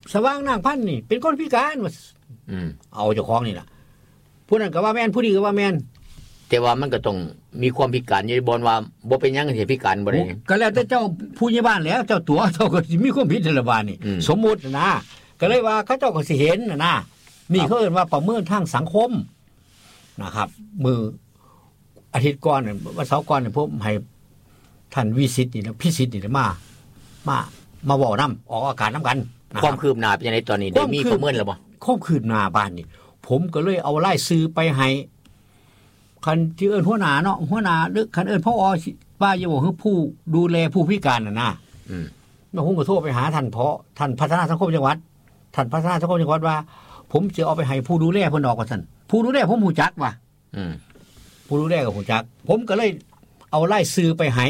สว่างนางพันธุ์นี่เป็นคนพิการว่าเอาเจ้าของนี่ล่ะผู้นั้นก็ว่าแม่นผู้นี้ก็ว่าแม่นแต่ว่ามันก็ต้องมีความพิการอยู่บ่ว่าบ่เป็นหยังสิพิการบ่ได้ก็แล้วแต่เจ้าผู้ใหญ่บ้านแล้วเจ้าตัวเจ้าก็สิมีความผิดในระบาดนี่สมมุตินะก็เลยว่าเขาเจ้าก็สิเห็นนะนี่เขาเอิ้นว่าประเมินทางสังคมนะครับมืออาทิตย์ก่อนวันเสาร์ก่อนเนี่ยผมให้ท่านวิสิตนี่นะพิสิทธิ์นี่มาเว้านำออกอากาศนำกันความคืบหน้าเป็นจังได๋ตอนนี้ได้มีประเมินแล้วบ่ความคืบหน้าบ้านนี่ผมก็เลยเอารายชื่อไปให้คันที่เอิ้นหัวหน้าเนาะหัวหน้าหรือคันเอิ้นผอว่าอย่าบอกคือผู้ดูแลผู้พิการน่ะนะแล้วผมก็โทรไปหาท่านท่านพัฒนาสังคมจังหวัดท่านพัฒนาสังคมจังหวัดว่าผมจะเอาไปให้ผู้ดูแลเพิ่นออกว่าซั่นผู้ดูแลผมฮู้จักว่าผู้ดูแลก็ฮู้จักผมก็เลยเอารายชื่อไปให้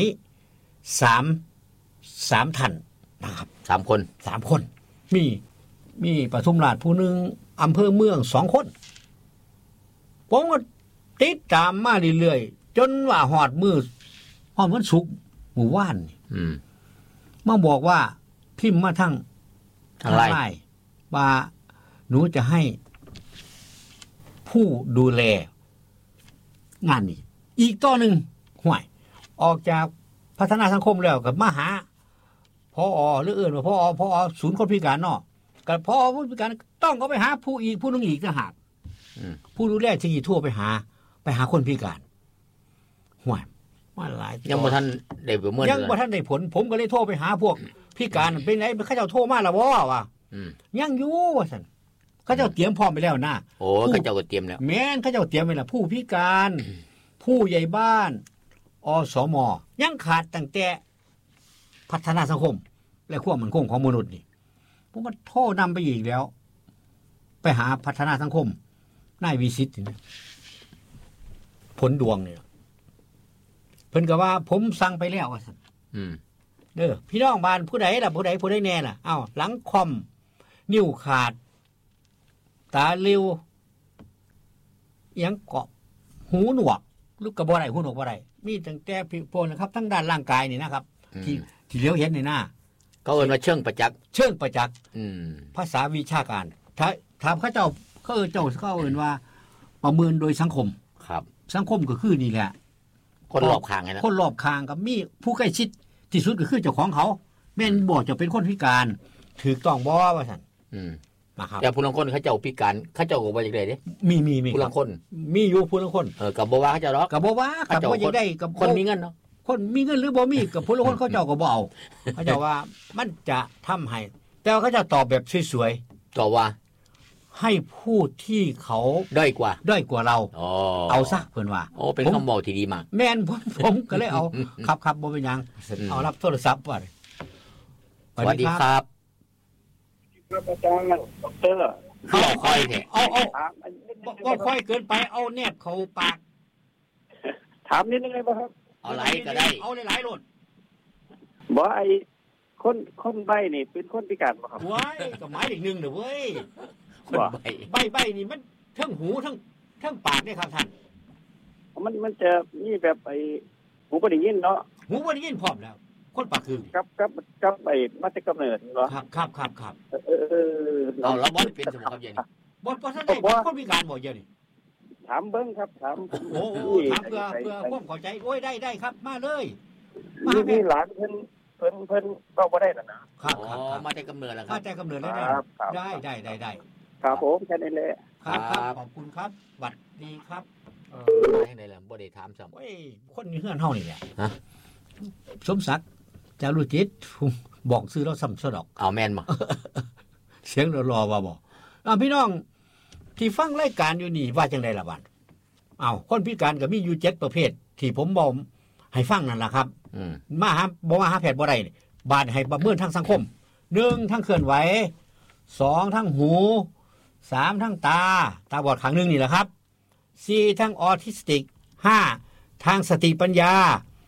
3ท่านนะครับ 3คนมีปทุมราชผู้นึงอำเภอเมือง2คนผมก็ติดตามมาเรื่อยๆจนว่าฮอดวันศุกร์มื้อวานมาบอกว่าพิมพ์มาทางไลน์ว่าหนูจะให้ผู้ดูแลงานนี้อีกต่อนึงห่วยออกจากพัฒนาสังคมแล้วก็มาหาพอหรือเอื่นว่าพอศูนย์คนพิการเนาะก็พอผู้พิการต้องเอาไปหาผู้นึงอีกต่างหากผู้ดูแลที่ทั่วไปหาคนพิการห่วยมาหลายยังบ่ทันได้ประเมินยังบ่ทันได้ผลผมก็เลยโทรไปหาพวกพิการเป็นไงเขาเจ้าโทรมาแล้วบ่ว่ายังอยู่ว่าซั่นเขาเจ้าเตรียมพร้อมไปแล้วนะโอ้เขาเจ้าก็เตรียมแล้วแม่นเขาเจ้าเตรียมไว้แล้วผู้พิการผู้ใหญ่บ้านอสมยังขาดตั้งแต่พัฒนาสังคมและความมั่นคงของมนุษย์นี่ผมก็โทรนำไปอีกแล้วไปหาพัฒนาสังคมนายวิสิตนี่ผลดวงเนี่ยเพิ่นก็ว่าผมสั่งไปแล้วว่าซั่นเด้อพี่น้องบ้านผู้ใดล่ะผู้ใดแน่ล่ะอ้าวหลังคอมนิ้วขาดตาเร็วยังเกาะหูหนวกลูกกระบ่ได้หูหนวกบ่ได้มีตั้งแต่พวกนะครับทั้งด้านร่างกายนี่นะครับที่เลี้ยวเห็นในหน้าเขาเอิ้นว่าเชิงประจักษ์ภาษาวิชาการถามเขาเจ้าเขาเอิ้นว่าประเมินโดยสังคมครับสังคมก็คือนี่แหละคนรอบข้างไงนะคนรอบข้างกับมีผู้ใกล้ชิดที่สุดก็คือเจ้าของเขาแม่นบ่จะเป็นคนพิการถูกต้องบ่ว่าซั่นนะครับแต่ผู้ลางคนเขาเจ้าพิการเขาเจ้าก็บ่จักได้เด้มีผู้ลางคนมีอยู่ผู้ลางคนก็บ่ว่าเขาเจ้าดอกก็บ่ว่าก็บ่จักได้กับคนมีเงินเนาะคนมีเงินหรือบ่มีกับผู้ลางคนเขาเจ้าก็บ่เอาเขาเจ้าว่ามันจะทำให้แต่เขาจะตอบแบบสวยๆตอบว่าให้ผู้ที่เขาด้อยกว่าเราเอาซะเพิ่นว่าโอ้เป็นคำเว้าที่ดีมากแม่นผมก็เลยเอาครับบ่เป็นหยังเอารับโทรศัพท์ว่าสวัสดีครับครับอาจารย์ดร. เอาค่อยเนี่ยก็ค่อยเกินไปเอาแนบเข้าปากถามนิดนึงได้ป่ะครับเอาหลายก็ได้เอาหลายๆโลดบ่ไอ้คนใบ้นี่เป็นคนพิการบ่ครับว้ายก็หมายอีกนึงเด้อเว้ยคนใบ้นี่มันทั้งหูทั้งปากเด้ครับท่านมันจะมีแบบไอ้หูบ่ได้ยินเนาะหูบ่ได้ยินพร้อมแล้วคนปากคือกับไอ้มาแต่กำเนิดเนาะครับเอาแล้วบ่เป็นสมครับอย่างนี้บ่ทันได้คนพิการบ่เยอะนี่ถามเบิ่งครับถามโอ้ถามเพื่อความเข้าใจโอ้ยได้ครับมาเลยมีหลานเพิ่นก็บ่ได้น่ะครับมาแต่กำเนิดแล้วครับมาแต่กำเนิดแล้วได้ครับผมแค่นี้แหละครับขอบคุณครับสวัสดีครับให้ได้แล้วบ่ได้ถามซ้ำโอ้ยคนเฮือนเฮานี่แหละฮะสมศักดิ์จารุจิตบอกซื้อแล้วซ้ำซะดอกเอาแม่นบ่เสียงรอว่าบ่พี่น้องที่ฟังรายการอยู่นี่ว่าจังได๋ล่ะบัดคนพิการก็มีอยู่7ประเภทที่ผมบอกให้ฟังนั่นล่ะครับมาหาบ่มาหาแพทย์บ่ได้บาดให้ประเมินทางสังคม1ทางเคลื่อนไหว2ทางหู3ทางตาบอดข้างนึงนี่แหละครับ4ทางออทิสติก5ทางสติปัญญา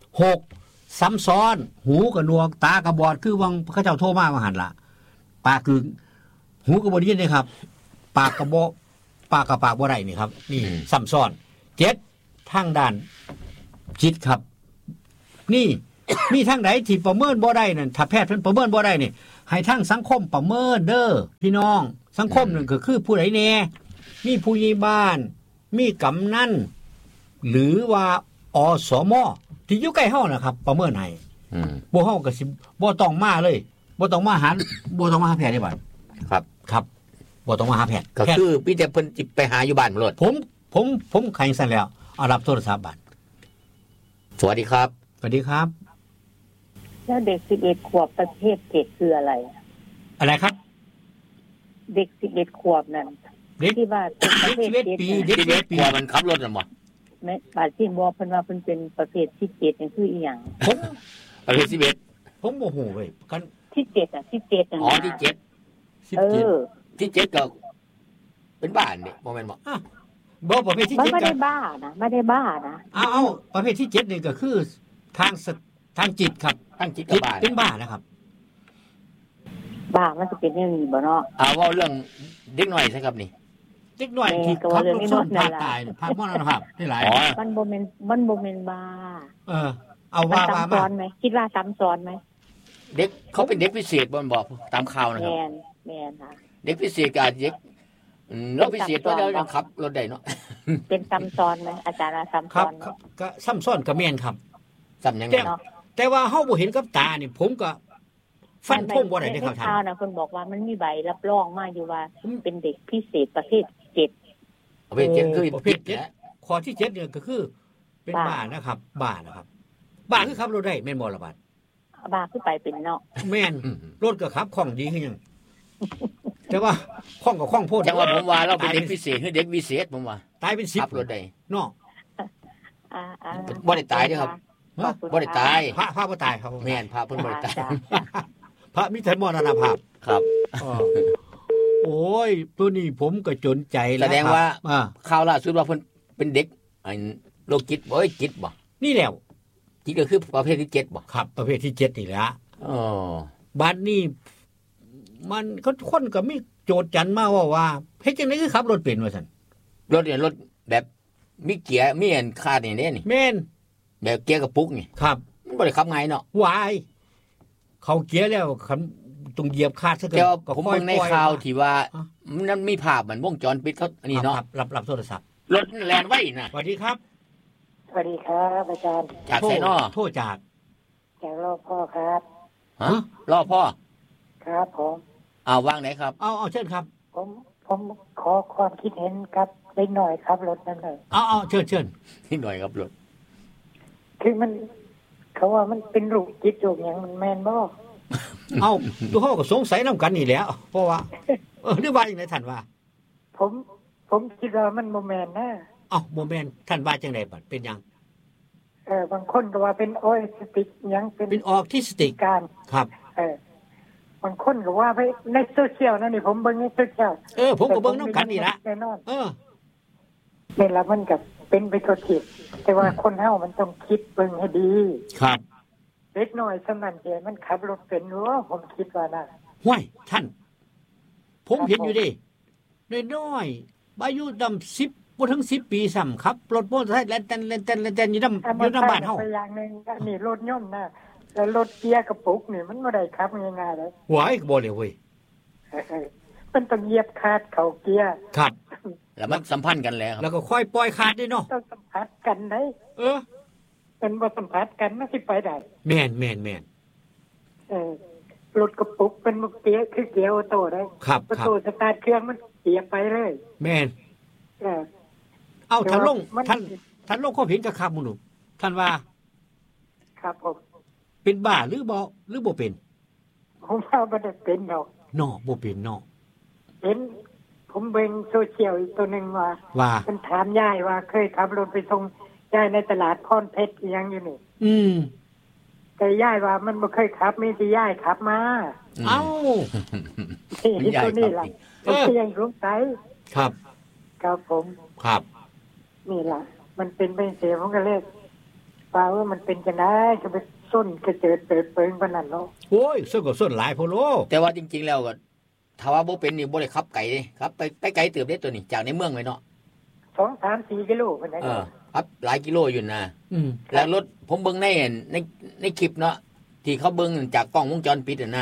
6ซ้ำซ้อนหูกับหนวกตากับบอดคือวังเขาเจ้าโทรมาว่าหั่นล่ะปากคือหูก็บ่ได้ยินนี่ครับปากกับปากบ่ได้นี่ครับนี่ซ้ำซ้อน7ทางด้านจิตครับนี่ มีทางไหนที่ประเมินบ่ได้นั่นถ้าแพทย์เพิ่นประเมินบ่ได้นี่ให้ทั้งสังคมประเมินเด้อพี่น้องสังคมนั่นก็คือผู้ใดแน่มีผู้ใหญ่บ้านมีกำนันหรือว่าอสมที่อยู่ใกล้เฮานะครับประเมินให้บ่เฮาก็สิบ่ต้องมาเลยบ่ต้องมาหาบ่ต้องมาหาแพทย์ได้บัดครับบ่ต้องมาหาแพทย์ก็คือพี่แต่เพิ่นสิไปหาอยู่บ้านโลดผมใครสั่นแล้วเอารับโทรศัพท์บัดสวัสดีครับสวัสดีครับแล้วเด็ก11ขวบประเภท7คืออะไรครับเด็ก11ขวบนั่นที่ว่าเป็นประเภท7 ปี 11ขวบมันขับรถน่ะบ่แม่บาดที่บอกเพิ่นว่าเพิ่นเป็นประเภทที่7นี่คืออีหยังประเภท11 ผมบ่ฮู้เว้ยกันที่7อ่ะที่7 อ๋อที่7ที่7ก็เป็นบ้านนี่บ่แม่นบ่บ่ประเภทที่7 ไม่ได้บ้านะไม่ได้บ้านะเอาประเภทที่7นี่ก็คือทางจิตครับทางจิตกับบ้าเป็นบ้านะครับบ้ามันจะเป็นอย่างนี้บ่เนาะเว้าเรื่องเด็กน้อยใช่ครับนี่เด็กน้อยที่ขับรถชนพาตายพามรณภาพได้หลายมันบ่แม่นบ้าเอาว่าซ้ำซ้อนมั้ยคิดว่าซ้ำซ้อนมั้ยเด็กเขาเป็นเด็กพิเศษบ่บอกตามข่าวนะครับแม่นค่ะเด็กพิเศษกับเด็กรถพิเศษตัวเดียวยังขับรถได้เนาะเป็นซ้ำซ้อนมั้ยอาจารย์ว่าซ้ำซ้อนก็ซ้ำซ้อนก็แม่นครับซ้ำยังไงแต่ว่าเฮาบ่เห็นกับตานี่ผมก็ฟันธงบ่ได้เด้ครับท่านนะเพิ่นบอกว่ามันมีใบรับรองมาอยู่ว่าเป็นเด็กพิเศษประเภท7 ประเภท7คือประเภท7ข้อที่7เนี่ยก็คือเป็นบ้านะครับบ้าคือขับรถได้แม่นบ่ล่ะบัดบ้าคือไปเป็นเนาะแม่นรถก็ขับคล่องดีคือหยังแต่ว่าคล่องก็คล่องโพดจังว่าผมว่าเราเป็นเด็กพิเศษคือเด็กวิเศษผมว่าตายเป็น10 ขับรถได้เนาะบ่ได้ตายเด้อครับบ่ได้ตายพระบ่ตายครับแม่นพระเพิ่นบ่ได้ตายพระมีแต่มรณภาพครับโอ้ยตัวนี้ผมก็จนใจแล้วแสดงว่าข่าวล่าสุดว่าเพิ่นเป็นเด็กโรคจิตบ่จิตบ่นี่แล้วจิตก็คือประเภทที่7บ่ครับประเภทที่7นี่แหละบัดนี้มันคนก็มีโจทย์จันมาว่าเฮ็ดจังได๋คือขับรถเป็นว่าซั่นรถเนี่ยรถแบบมีเกียร์มีอันคาดนี่เด้นี่แม่นแบบเกียร์กระปุกนี่ครับมันบ่ได้ขับง่ายเนาะวายเขาเกียร์แล้วคันต้องเหยียบคาดซะเกินก็ผมเบิ่งในข่าวที่ว่ามันมีภาพมันวงจรปิดเขาอันนี้เนาะรับโทรศัพท์รถแล่นไว้น่ะสวัสดีครับสวัสดีครับอาจารย์จากไสเนาะโทรจากรอพ่อครับฮะรอพ่อครับผมวางไหนครับเอาเชิญครับผมขอความคิดเห็นครับเล็กน้อยครับรถนั่นเลยเอาเชิญนิดหน่อยครับรถคือมันเขาว่ามันเป็นลูกจิตอยู่อย่างมันแม่นบ่ตัวเฮาก็สงสัยนำกันนี่แหละเพราะว่าหรือว่าจังได๋ท่านว่าผมคิดว่ามันบ่แม่นนะบ่แม่นท่านว่าจังได๋บัดเป็นหยังบางคนก็ว่าเป็นออทิสติกหยังเป็นออทิสติกการครับบางคนก็ว่าไปในโซเชียลนั่นนี่ผมเบิ่งในโซเชียลผมก็เบิ่งนำกันนี่ล่ะนี่ล่ะมันก็เป็นไปทั่วทิศแต่ว่าคนเฮามันต้องคิดเบิ่งให้ดีครับเล็กน้อยสำนั้นแกมันขับรถเป็นหรือผมคิดว่านะห้วยท่านผมเห็นอยู่ดิน้อยๆอายุต่ำ10บ่ถึง10ปีซ้ำครับรถมอเตอร์ไซค์แล่นอยู่นำบ้านเฮาอย่างนึงอันนี้รถยนต์นะแล้วรถเกียร์กระปุกนี่มันบ่ได้ขับง่ายๆเลยหวายบ่เลยเว้ยมันต้องเหยียบคาดเข้าเกียร์ครับแล้วมันสัมพันธ์กันแล้วแล้วก็ค่อยปล่อยคาดด้วยเนาะต้องสัมผัสกันได้เป็นบ่สัมผัสกันมันสิไปได้แม่นรถกระปุกเป็นเกียร์คือเกียร์ออโต้ได้ประตูสตาร์ทเครื่องมันเสียไปเลยแม่นท่านลงท่านลงความเห็นกับครับหมู่ท่านว่าครับผมเป็นบ้าหรือบ่เป็นผมว่าบ่ได้เป็นดอกเนาะบ่เป็นเนาะเห็นผมเบิ่งโซเชียลอีกตัวนึงว่าเพิ่นถามยายว่าเคยขับรถไปส่งยายในตลาดพรเพชรอีหยังอยู่นี่แต่ยายว่ามันบ่เคยขับมีแต่ยายขับมานี่ตัวนี้ล่ะผมยังสงสัยครับผมครับนี่ล่ะมันเป็นไปเสียผมก็เลยว่ามันเป็นจังได๋จะไปส้นกระเจิดเปิดเปิงปานนั้นเนาะโอ้ยส้นก็ส้นหลายพุ่นโลแต่ว่าจริงๆแล้วก็ถ้าว่าบ่เป็นนี่บ่ได้ขับไกลเด้ครับไปไกลเติบเด้ตัวนี้จากในเมืองไว้เนาะ 2-3-4 กิโลปานใดครับหลายกิโลอยู่นะแล้วรถผมเบิ่งในคลิปเนาะที่เขาเบิ่งจากกล้องวงจรปิดน่ะ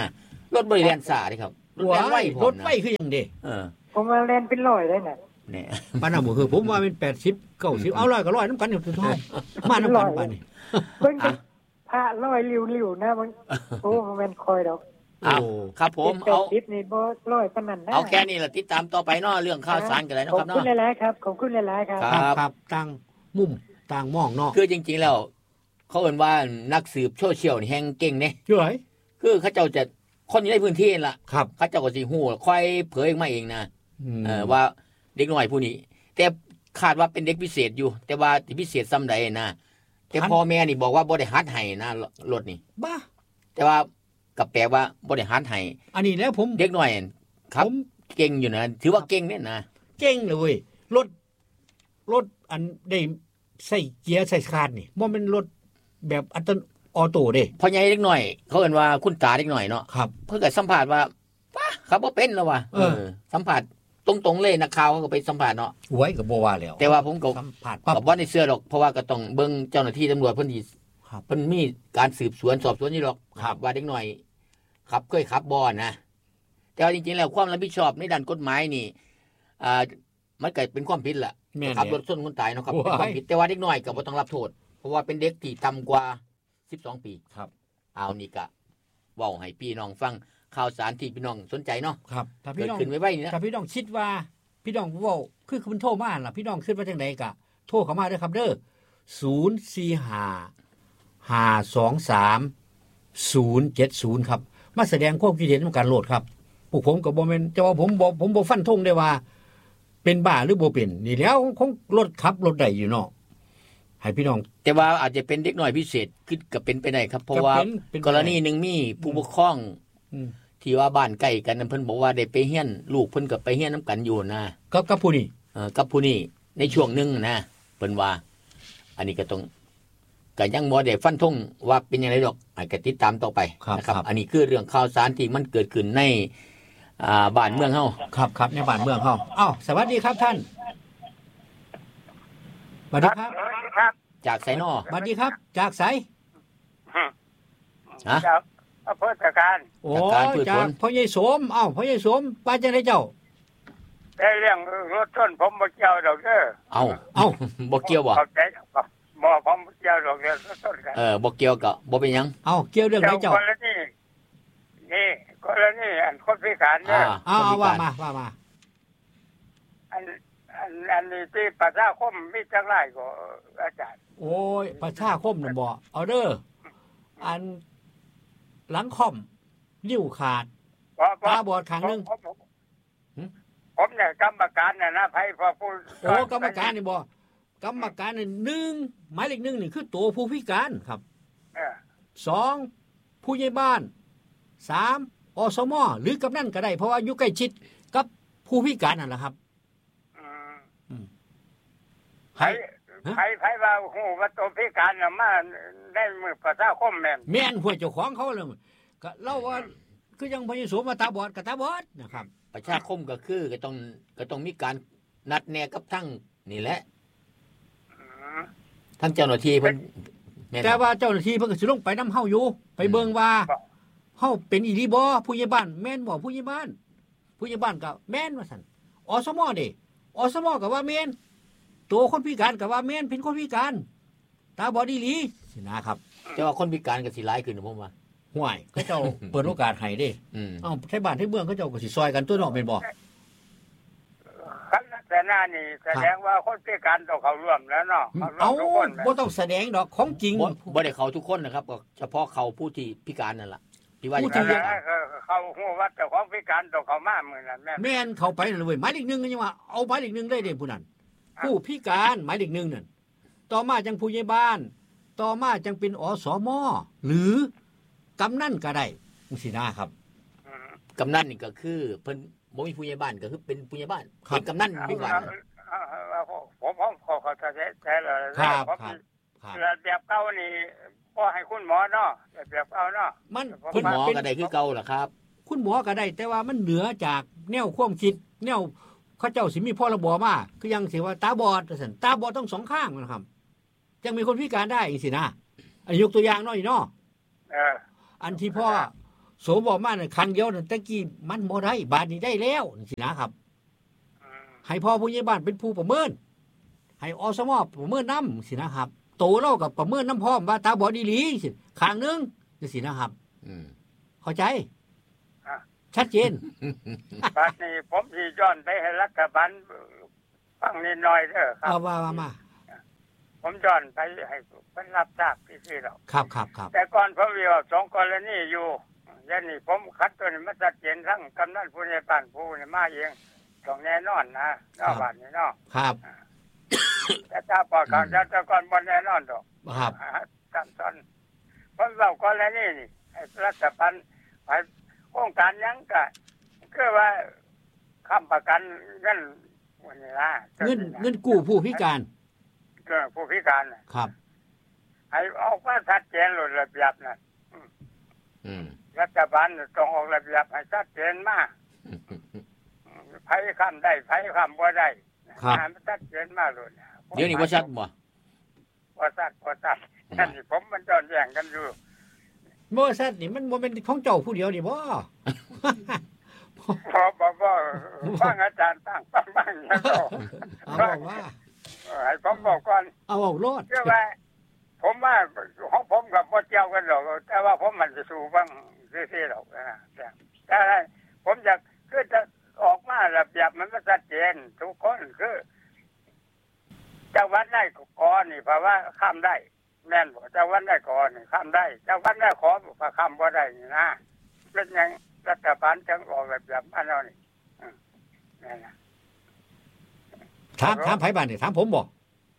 รถบ่ได้แล่นซ่าเด้ครับรถแล่นไวพร้อมนะรถไวคือหยังเด้ผมว่าเล่นเป็นร้อยได้น่ะนี่ปานนั้นบ่คือผมว่าเป็น80 90เอา100ก็100นำกันอยู่ทุกท่านมานำกันปานนี้เบิ่งพระร้อยริ้วๆนะมันโอ้มันแม่นคอยดอกเอาครับผมเอา 10นี่บ่ร้อยปานนั้นนะเอาแค่นี้ล่ะติดตามต่อไปเนาะเรื่องข่าวสารกันเลยเนาะครับขอบคุณเนาะหลายๆครับขอบคุณหลายๆครับครับต่างมุมต่างมองเนาะคือจริงๆแล้วเขาเอิ้นว่านักสืบโซเชียลนี่แฮงเก่งเด้อยู่ไหนคือเขาเจ้าจะคนอยู่ในพื้นที่นั่นล่ะครับเขาเจ้าก็สิฮู้ค่อยเผยออกมาเองนะว่าเด็กน้อยผู้นี้แต่คาดว่าเป็นเด็กพิเศษอยู่ แต่ว่าที่พิเศษส่ำใดนะแต่พ่อแม่นี่บอกว่าบ่ได้หัดให้นะรถนี่บ้าแต่ว่าก็แปลว่าบ่ได้หัดให้อันนี้แล้วผมเด็กน้อยครับผมเก่งอยู่นะถือว่าเก่งเนี่ยนะเก่งเลยเว้ยรถอันได้ใส่เกียร์ใส่คาร์ดนี่บ่แม่นรถแบบอัตโนออโต้เด้พ่อใหญ่เด็กน้อยเขาเอิ้นว่าคุณตาเด็กน้อยเนาะครับเพิ่นก็สัมภาษณ์ว่าป้าครับบ่เป็นแล้วว่ะสัมภาษณ์ตรงๆเลยนักข่าวเขาก็ไปสัมภาษณ์เนาะหวยก็บ่ว่าแล้วแต่ว่าผมก็สัมผัสปั๊บกับว่าในเสื้อดอกเพราะว่าก็ต้องเบิ่งเจ้าหน้าที่ตำรวจเพิ่นสิครับเพิ่นมีการสืบสวนสอบสวนนี่หรอกครับว่าเด็กน้อยขับเคยขับบ่นะแต่ว่าจริงๆแล้วความรับผิดชอบในด้านกฎหมายนี่มันก็เป็นความผิดแหละแม่นขับรแหละถชนคนตายเนาะครับโอ้ยเป็นความผิดแต่ว่าเด็กน้อยก็บ่ต้องรับโทษเพราะว่าเป็นเด็กที่ต่ำกว่า12 ปีครับเอานี่ก็เว้าให้พี่น้องฟังข่าวสารที่พี่น้องสนใจเนาะครับถ้าเกิพี่ดน้องขึ้นไว้ๆนี่นะถ้าพี่น้องคิดว่าพี่น้องเว้าคือคุณโทรมาล่ะพี่น้องคิดว่าจังไดก็โทรเข้ามาเด้อครับเด้อ045-523-070ครับมาแสดงความคิดเห็นในการโหลดครับพวกผมก็บ่แม่นแต่ว่าผมบ่ฟันธงได้ว่า เป็นบ้าหรือบ่เป็นนี่แล้วของรถขับรถได้อยู่เนาะให้พี่น้องแต่ว่าอาจจะเป็นเด็กน้อยพิเศษคือก็เป็นไปได้ครับ เพราะว่าเป็นกรณีหนึ่งมีผู้ปกครองอืมที่ว่าบ้านใกล้กันนั้นเพิ่นบอกว่าได้ไปเฮียนลูกเพิ่นก็ไปเฮียนนํกันอยู่นะกับผู้นี้กับผู้นี้ในช่วงหนึงนะเพิ่นว่า อันนี้ก็ต้องก็ยังบ่ได้ฟันธงว่าเป็นยังไงดอกให้ก็ติดตามต่อไปนะครับ อันนี้คือเรื่องข่าวสารที่มันเกิดขึ้นในบ้านเมืองเฮาครับในบ้านเมืองเฮาอ้าวสวัสดีครับท่านสวัสดีครับครับจากไสนอสวัสดีครับ จากไสฮะจากอำเภอตะการโอ้จากการพืชผลจากพ่อใหญ่สมอ้าวพ่อใหญ่สมป้าจังไดเจ้าแต่เรื่องรถชนผมบ่เกี่ยวดอกเด้อเอ้าเอ้าบ่เกี่ยวบ่เข้าใจบ่ผมบ่เกี่ยวดอกเด้อรถชนกันบ่เกี่ยวก็บ่เป็นหยังเอ้าเกี่ยวเรื่องไหนเจ้ากรณีนี่กรณีอันคนพิการเนี่ยเอาว่ามาอันนี้ที่ประชาคมมีจังไรก็อาจารย์โอ้ยประชาคมน่ะบ่เอาเด้ออันหลังค่อมนิ้วขาดตาบอดข้างนึงผมเนี่ยกรรมการน่ะนะไผพอผู้โอ้กรรมการนี่บ่กรรมการนี่1หมายเลข1นี่คือตัวผู้พิการครับเออ 2ผู้ใหญ่บ้าน3อสมหรือกำนันก็ได้เพราะว่าอยู่ใกล้ชิดกับผู้พิการนั่นแหละครับไผว่าฮู้ว่าตัวพิการน่ะมาได้มือประชาคมแม่นแม่นหัวเจ้าของเขาเลยก็เล่าว่าคือยังพยสมมาตาบอดกับตาบอดนะครับประชาคมก็คือก็ต้องมีการนัดแนะกับทั้งนี่แหละทั้งเจ้าหน้าที่เพิ่นแม่นแต่ว่าเจ้าหน้าที่เพิ่นก็สิลงไปนำเฮาอยู่ ไปเบิ่งว่าเฮาเป็นอีหลีบ่ผู้ใหญ่บ้านแม่นบ่ผู้ใหญ่บ้านก็แม่นว่าซั่นอสมเด้อสมก็ว่าแม่นตัวคนพิการก็ว่าแม่นเป็นคนพิการตาบอดอีหลีสินะครับแต่ว่าคนพิการก็สิหลายขึ้นนะผมว่าห่วยเขาเจ้าเปิดโอกาสให้เด้เอ้าไทบ้านไทเมืองเขาเจ้าก็สิซอยกันตัวเนาะแม่นบ่คันแต่หน้านี่แสดงว่าคนพิการต้องเข้าร่วมแล้วเนาะเข้าร่วเอามทุกคนบ่ต้องแสดงดอกของจริงบ่ได้เข้าทุกคนนะครับก็เฉพาะเขาผู้ที่พิการนั่นล่ะที่ว่าผู้อที่ยู่เขาฮู้ว่าเจ้าของพิการต้องเข้ามามื้อนั้นแม่นแม่นเข้าไปนั่นเว้ยหมายเลข1ก็ยังว่าเอาหมายเลข1ได้เด้ผู้นั้นผู้พิการหมายเลข1นั่นต่อมาจังผู้ใหญ่บ้าน ต่อมาจังเป็นอสมหรือกำนันก็ได้จังซี่นะครับกำนันนี่ก็คือเพิ่นบ่มีผู้ใหญ่บ้านก็คือเป็นผู้ใหญ่บ้านเป็นกำนันพิการผมขอใจเลยครับผมครับแบบเก่านี่บ่ให้คุณหมอเนาะแบบเก่าเนาะมันคุณหมอเป็นก็ได้คือเก่าล่ะครับคุณหมอก็ได้ แต่ว่ามันเหนือจากแนวความคิด แนวเขาเจ้าสิมีพรบมาคือยังสิว่าตาบอดซั่นตาบอดต้องสองข้างนะครับจังมีคนพิการได้จังซี่นะอันนี้ยกตัวอย่างน้อยเนาะเอออันที่พ่อโสมบอกมาครั้งเดียวนั่นตะกี้มันบ่ได้บาดนี้ได้แล้วสินะครับให้พ่อผู้ใหญ่บ้านเป็นผู้ประเมินให้อสมประเมินนำสินะครับโตเล่ากับประเมินน้ำพร้อมว่าตาบอดอีหลีสิข้างนึงสินะครับเข้าใจชัดเจนบัดนี้ผมสิย้อนไปให้รัฐบาลฟังนิดหน่อยเด้อครับว่ามาผมย้อนไปให้เพิ่นรับทราบที่ๆแล้วครับแต่ก่อนผมมีว่า2กรณีอยู่อย่างนี้ผมคัดตัวนี้มาชัดเจนทั้งกำนันผู้ใหญ่บ้านผู้นี่มาเองต้องแน่นอนนะเนาะบ้านนี้เนาะครับแต่ถ้าปอดข้างแต่ก่อนบ่แน่นอนดอกครับขั้นตอนผมเว้ากรณีนี่รัฐบาลไปโครงการหยังก็คือว่าค้ำประกันเงินวันนี้นะเงินกู้ผู้พิการผู้พิการครับให้ออกมาชัดเจนหลุดระเบียบนะรัฐบาลต้องออกระเบียบให้ชัดเจนมากไผค้ำได้ไผค้ำบ่ได้ให้มันชัดเจนมากเลยเดี๋ยวนี้บ่ชัดบ่ชัดนั่นนี่ผมมันย้อนแย้งกันอยู่บ่ชัดนี่มันบ่เป็นของเจ้าผู้เดียวนี่บ่บ่ฟังอาจารย์ฟังแล้วก็เอาว่าให้ผมบอกก่อนเอาโลดคือว่าผมว่าของผมกับบ่เกี่ยวกันหรอกแต่ว่าผมมันจะสู้บ้างซื่อๆหรอกนะแต่ผมจะคือจะออกมาระเบียบมันก็ชัดเจนทุกคนคือจังหวัดได้ขอนี่เพราะว่าข้ามได้แม่นบ่จังหวัดได้ขอนี่ข้ามได้จังหวัดได้ขอบ่ข้ามบ่ได้นี่นะเป็นหยังรัฐบาลจังออกระเบียบมาแล้วนี่นั่นน่ะถามไผบ้านนี่ถามผมบ่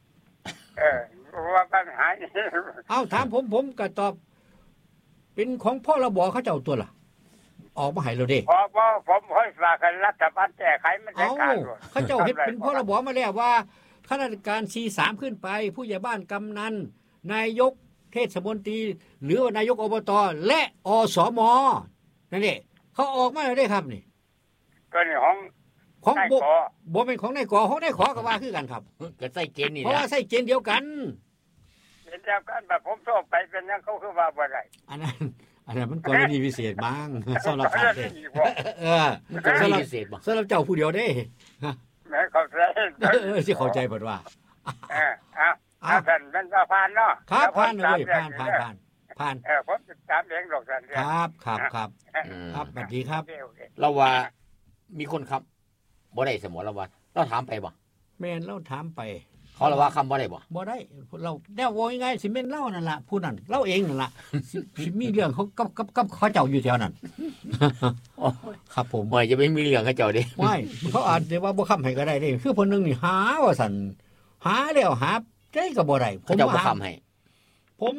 ว่าปัญหานี่ถามผมก็ตอบเป็นของพ่อระบเขาเจ้าตัวล่ะออกมาให้เราเด้ผมให้ฝากให้รัฐบาลแก้ไขมันได้การเขาเจ้าเฮ็ดเป็นพ่อระบมาแล้วว่าข้าราชการ C3 ขึ้นไปผู้ใหญ่บ้านกำนันนายกเทศมนตรีหรือว่านายกอบตและอสมนั่นแหละเขาออกมาแล้วได้ครับนี่ก็นี่ของบ่เป็นของนายกของนายขอก็ว่าคือกันครับก็ใส่เกณฑ์นี่เพราะว่าใส่เกณฑ์เดียวกันแบบผมโทรไปเป็นยังเขาคือว่าบ่ได้อันนั้นมันกรณีพิเศษบ้างสำหรับท่านเด้มันกรณีพิเศษบ่สำหรับเจ้าผู้เดียวเด้แม่เข้าใจสิเข้าใจเบิดว่าท่านเป็นผ่านเนาะครับผ่านเลยผ่านผมตามเองดอกท่านครับสวัสดีครับเราว่ามีคนครับบ่ได้สมมุติเราว่าเราถามไปบ่แม่นเราถามไปเขาละว่าคำบ่ได้บ่ได้เราแนวว่ายังไงสิแม่นเล่านั่นล่ะผู้นั้นเล่าเองนั่นล่ะสิมีเรื่องเขากับเขาเจ้าอยู่แถวนั้นครับผมบ่จะไม่มีเรื่องเขาเจ้าดิไม่เขาอาจจะว่าบ่ค้ำให้ก็ได้เด้คือคนนึงนี่หาว่าซั่นหาแล้วหาได้ก็บ่ได้ผมบ่ค้ำให้ผม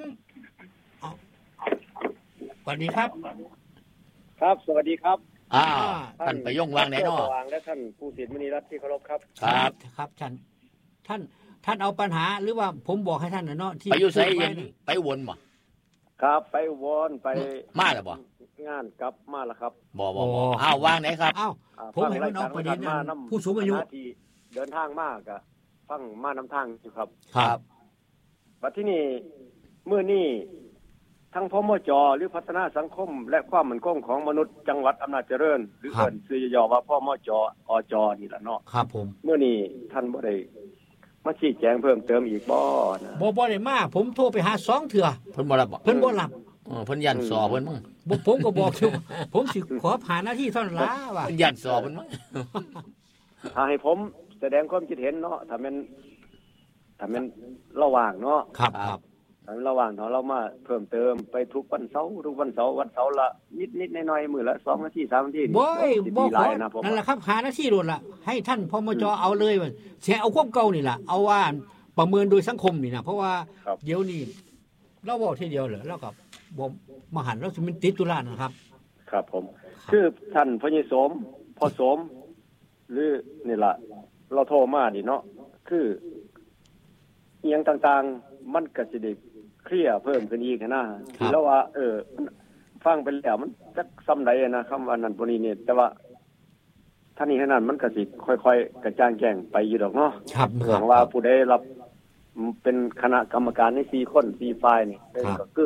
สวัสดีครับครับสวัสดีครับท่านประยงวางไหนเนาะวางและท่านผู้ศิษย์มณีรัตน์ที่เคารพครับครับท่านเอาปัญหาหรือว่าผมบอกให้ท่านเนาะที่ไปอยู่ไสไปวนบ่ครับไปวนไปมาแล้วบ่งานกลับมาแล้วครับบ่วางไหนครับผมให้มันออกประเด็นผู้สูงอายุที่เดินทางมากก็ฟังมานำทางอยู่ครับครับบัดที่นี่มื้อนี้ทั้งพมจ.หรือพัฒนาสังคมและความมั่นคงของมนุษย์จังหวัดอำนาจเจริญหรือเอิ้นชื่อย่อว่าพมจ.อจ.นี่ล่ะเนาะครับผมมื้อนี้ท่านบ่ได้มาชี้แจงเพิ่มเติมอีกบ่นะบ่ได้มาผมโทรไปหา2เทื่อเพิ่นบ่รับเพิ่นบ่รับเพิ่นยันสอเพิ่นมั้งผมก็บอกอยู่ผมสิขอผ่านหน้าที่เท่านั้นล่ะว่าเพิ่นยันสอเพิ่นมั้งถ้าให้ผมแสดงความคิดเห็นเนาะถ้าแม่นระหว่างเนาะครับระหว่างเรามาเพิ่มเติมไปทุกวันเสาร์วันเสาร์ละนิดๆหน่อยๆมื้อละ2นาที3นาทีบ่ขอนั่นแหละครับหาหน้าที่โดนล่ะให้ท่านพมจ.เอาเลยว่าสิเอาความเก่านี่ล่ะเอาว่าประเมินโดยสังคมนี่นะเพราะว่าเดี๋ยวนี้เราเว้าทีเดียวเหรอแล้วก็บ่มหันต์แล้วสิมันติดตุลานะครับครับผมคือท่านพญสมพ่อสมหรือนี่ล่ะเราโทรมานี่เนาะคืออีหยังต่างๆมันก็สิได้เคลียร์เพิ่มขึ้นอีกนะแล้วว่าฟังไปแล้วมันจักซ้ำใดนะคำว่านั้นบ่นี้นี่แต่ว่าท่านนี้ขนาดมันก็สิค่อยๆกระจ่างแจ้งไปอยู่ดอกเนาะเรื่องว่าผู้ใดรับเป็นคณะกรรมการใน4คน4ฝ่ายนี่ก็คือ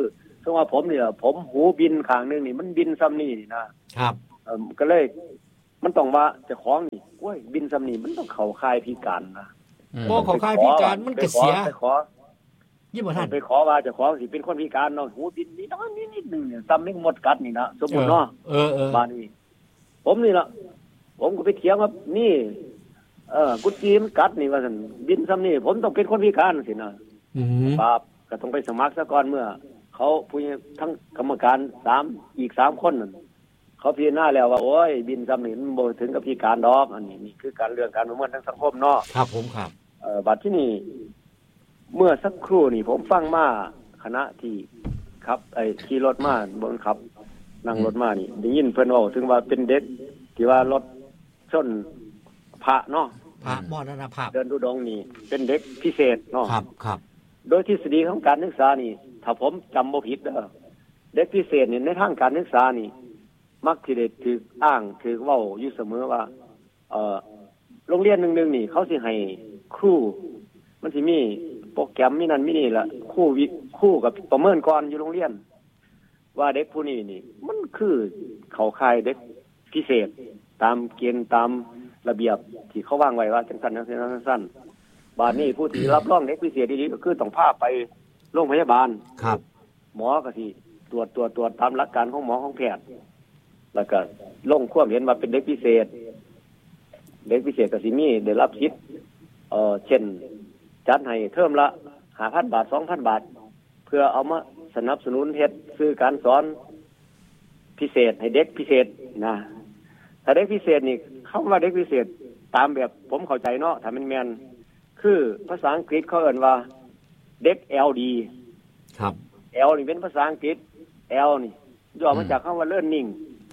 ซึ่งว่าผมนี่ล่ะผมหูบินข้างนึงนี่มันบินซ้ำนี่นะครับก็เลยมันต้องว่าเจ้าของนี่โอ้ยบินซ้ำนี่มันต้องเข้าค่ายพิการนะบ่เข้าค่ายพิการมันก็เสียไปขอยิ่งบ่ทันไปขอว่าเจ้าของสิเป็นคนพิการเนาะหูบินนี่น้อยนิดนึงเนี่ยซ้ำแมงมดกัดนี่นะสมมุติเนาะบ้านนี้ผมนี่ล่ะผมก็ไปเถียงว่านี่กุจีมันกัดนี่ว่าซั่นบินซ้ำนี่ผมต้องเป็นคนพิการสินะครับก็ต้องไปสมัครซะก่อนเมื่อเขาผู้ทั้งกรรมการอีก3คนนั่นเขาพิจารณาแล้วว่าโอ้ยบินซ้ำนี่มันบ่ถึงกับพิการดอกอันนี้นี่คือการเรื่องการประเมินทางสังคมเนาะครับผมครับบัดที่นี่เมื่อสักครู่นี่ผมฟังมาคณะที่ครับขี่รถมาบนขับนั่งรถมานี่ได้ยินเพิ่นเว้าถึงว่าเป็นเด็กที่ว่ารถชนพระเนาะพระมรณภาพเดินทุดงค์นี่เป็นเด็กพิเศษเนาะครับโดยทฤษฎีของการศึกษานี่ถ้าผมจำบ่ผิดเด้อเด็กพิเศษนี่ในทางการศึกษานี่มักสิได้ถูกอ้างถูกเว้าอยู่เสมอว่าโรงเรียนนึงๆนี่เขาสิให้ครูมันสิมีโปรแกรมมีนั่นมีนี่ล่ะครูกับประเมินก่อนอยู่โรงเรียนว่าเด็กผู้นี้นี่มันคือเข้าข่ายเด็กพิเศษตามเกณฑ์ตามระเบียบที่เขาวางไว้ว่าจังซั่นจังบาดนี้ผู้ที่รับรองเด็กพิเศษดีๆก็คือต้องพาไปโรงพยาบาลครับหมอก็สิตรวจตามหลักการของหมอของแพทย์แล้วก็ลงความเห็นว่าเป็นเด็กพิเศษก็สิมีได้รับสิทธิ์เช่นจัดให้เทอมละ 5,000 บาท 2,000 บาทเพื่อเอามาสนับสนุนเฮ็ดสื่อการสอนพิเศษให้เด็กพิเศษนะถ้าเด็กพิเศษนี่คำว่าเด็กพิเศษตามแบบผมเข้าใจเนาะถ้ามันแม่นคือภาษาอังกฤษเขาเอิ้นว่าเด็ก LD ครับ L นี่เป็นภาษาอังกฤษ L นี่ย่อมาจากคำว่า learning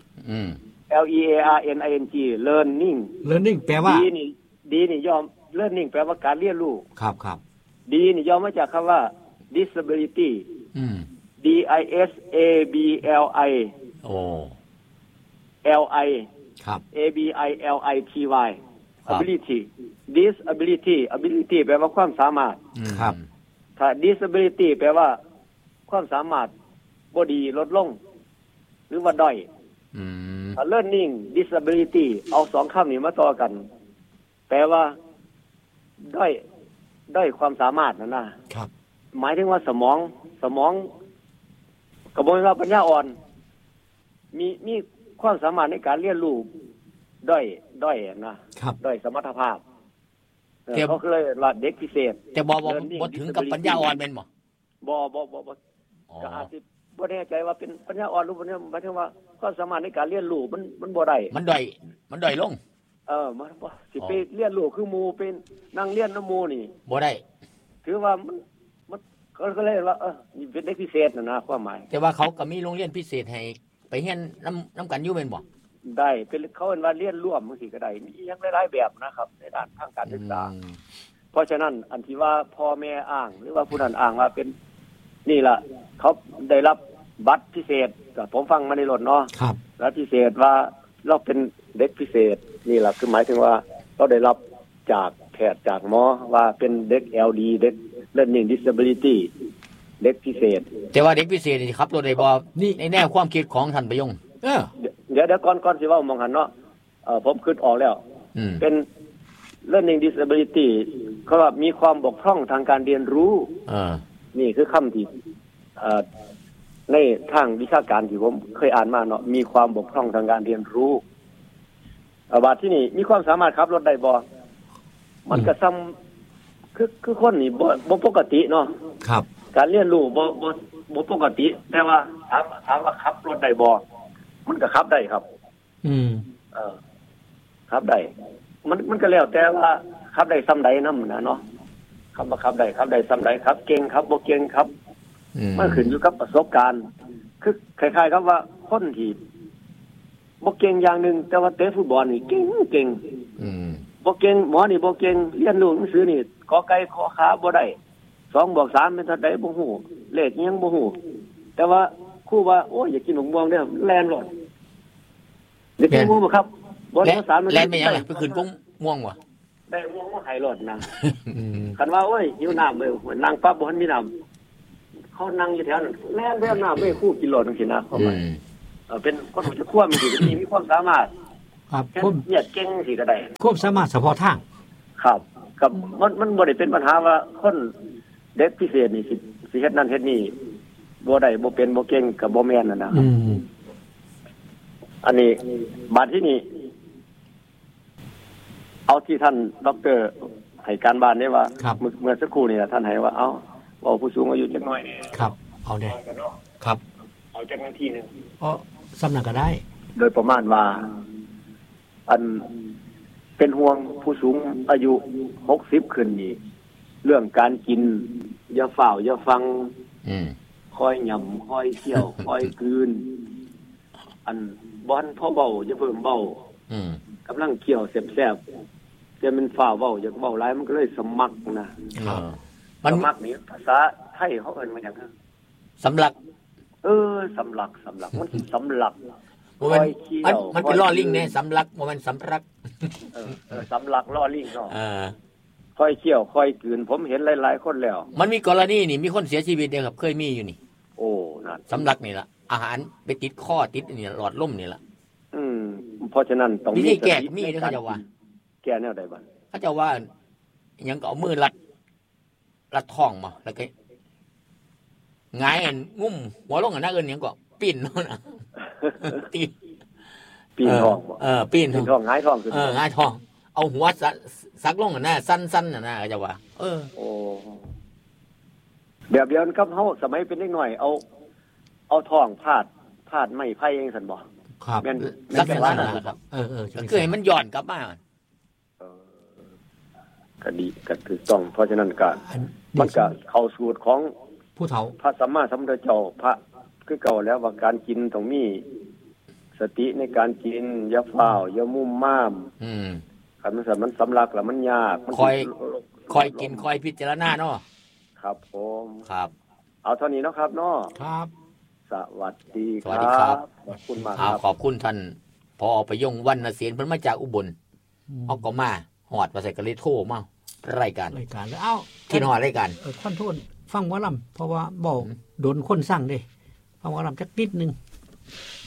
LEARNING learning แปลว่า D นี่ย่อ learning แปลว่าการเรียนรู้ครับ D นี่ย่อมาจากคำว่า disability DISABLI โอ้ LI ครับ ABILITY ability disability แปลว่าความสามารถครับถ้า disability แปลว่าความสามารถบ่ดีลดลงหรือว่าด้อยถ้า learning disability เอา2คำนี้มาต่อกันแปลว่าด้อยความสามารถนะครับหมายถึงว่าสมองกระบวนการปัญญาอ่อนมีความสามารถในการเรียนรู้ด้อยนะครับด้อยสมรรถภาพเขาก็เลยว่าเด็กพิเศษแต่บ่ถึงกับปัญญาอ่อนแม่นบ่ก็อาจสิบ่แน่ใจว่าเป็นปัญญาอ่อนหรือบ่หมายถึงว่าความสามารถในการเรียนรู้มันบ่ได้มันด้อยลงมันบ่สิไปเรียนรู้คือหมู่เป็นนั่งเรียนนำหมู่นี่บ่ได้ถือว่ามันก็เลยว่านี่เป็นเด็กพิเศษนะความหมายแต่ว่าเขาก็มีโรงเรียนพิเศษให้ไปเรียนนำกันอยู่แม่นบ่ได้เป็นเขาเอิ้นว่าเรียนร่วมจังซี่ก็ได้มีอย่างหลายๆแบบนะครับในด้านทางการศึกษาเพราะฉะนั้นอันที่ว่าพ่อแม่อ้างหรือว่าผู้นั้นอ้างว่าเป็นนี่ล่ะเขาได้รับบัตรพิเศษก็ผมฟังมาในรถเนาะครับบัตรพิเศษว่าเราเป็นเด็กพิเศษนี่ล่ะคือหมายถึงว่าเราได้รับจากแพทย์จากหมอว่าเป็นเด็ก LD เด็ก Learning Disability เด็กพิเศษแต่ว่าเด็กพิเศษนี่ครับรถได้บ่นี่ในแนวความคิดของท่านประยงเดี๋ยวก่อนสิเว้ามองหันเนาะผมคิดออกแล้วเป็น Learning Disability เขาว่ามีความบกพร่องทางการเรียนรู้นี่คือคำที่ในทางวิชาการที่ผมเคยอ่านมาเนาะมีความบกพร่องทางการเรียนรู้บาดที่นี่มีความสามารถขับรถได้บ่มันก็ซ้ำคือคนนี่บ่ปกติเนาะครับการเรียนรู้บ่ปกติแต่ว่าถามว่าขับรถได้บ่มันก็ขับได้ครับขับได้มันก็แล้วแต่ว่าขับได้ซ้ำใดนำนะเนาะขับได้ซ้ำใดขับเก่งขับบ่เก่งครับมันขึ้นอยู่กับประสบการณ์คือคล้ายๆครับว่าคนที่บ่เก่งอย่างนึงแต่ว่าเตะฟุตบอลนี่เก่งบ่เก่งหมอนี่บ่เก่งเรียนรู้หนังสือนี่กอไก่ขอขาบ่ได้2 บวก 3เป็นเท่าใดบ่ฮู้เลขยังบ่ฮู้แต่ว่าครูว่าโอ้ยอยากกินหนมม่วงเด้อแล่นรถเด็กม่วงบ่ครับบ่ได้ภาษามันแล่นไปยังล่ะไปขึ้นม่วงบ่ได้ม่วงมาให้รถนะคันว่าโอ้ยหิวน้ำเด้อนั่งปั๊บบ่ทันมีน้ำเขานั่งอยู่แถวนั้นแล่นไปอำนาจไม่คู่กิโลนึงสินะเข้าไปเป็นคนจะควบมีความสามารถครับเนี่ยเก่งสิก็ได้ควบสามารถเฉพาะทางครับกับมันบ่ได้เป็นปัญหาว่าคนเด็กพิเศษนี่สิเฮ็ดนั่นเฮ็ดนี่บ่ได้บ่เป็นบ่เก่งก็บ่แม่นนะอันนี้บาดที่นี่เอาที่ท่านดร.ให้การบ้านได้ว่าเมื่อสักครู่นี่ท่านให้ว่าเอาผู้สูงอายุจักหน่อยนี่ครับเอาได้ครับเอาจักนาทีนึงสำนักก็ได้โดยประมาณว่าอันเป็นห่วงผู้สูงอายุ60ขึ้นนี่เรื่องการกินอย่าฝ่าวอย่าฟังคอยหย่ำคอยเคี่ยวคอยกลืนอันบ่อนพ่อเบาอย่าเพิ่มเบากำลังเคี่ยวแซ่บๆจะเป็นฝ่าวเบาอย่าเบาหลายมันก็เลยสมักนะสมักนี่ภาษาไทยเขาเอิ้นว่าหยังครับสำลักสำลักมันสิสำลักมันเป็นล้อลิงเนี่ยสำลักมันสำลักสำลักล้อลิงเนาะค่อยเคี่ยวค่อยกลืนผมเห็นหลายๆคนแล้วมันมีกรณีนี่มีคนเสียชีวิตเด้ครับเคยมีอยู่นี่โอ้นั่นสำลักนี่ล่ะอาหารไปติดข้อติดนี่หลอดลมนี่ล่ะเพราะฉะนั้นต้องมีแก้มีเด้อเขาจะว่าแก้แนวใดบ้างเขาจะว่ายังก็เอามือรัดท้องมาแล้วก็หงายงุ้มหัวลงน่ะเอิ้นหยังก็ปีนเนาะนะปีนท้องปีนท้องหงายท้องขึ้นหงายท้องเอาหัวซักลงน่ะสั้นๆน่ะนะเขาจะว่าโอ้แบบเดียวกันครับเฮาสมัยเป็นเด็กน้อยเอาท้องพาดไม้ไผ่เองซั่นบ่ครับแม่นลักษณะนั้นครับคือให้มันย้อนกลับมาก็ดีก็ถูกต้องเพราะฉะนั้นก็มันก็เข้าสูตรของผู้เฒ่าพระสัมมาสัมพุทธเจ้าพระคือเก่าแล้วว่าการกินต้องมีสติในการกินอย่าฟ้าวอย่ามุ่มม่ามคันมันสำลักแล้วมันยากคอยกินคอยพิจารณาเนาะครับผมครับเอาเท่านี้เนาะครับเนาะครับสวัสดีครับขอบคุณมากครับขอบคุณท่านผอ.ประยงวรรณเสนเพิ่นมาจากอุบลเอาก็มาฮอดว่าใส่กะเลยโทรมารายการแล้วเอ้าคิดฮอดรายการขอโทษฟังหมอลำเพราะว่าบ่โดนคนสั่งเด้ฟังหมอลำจักนิดนึง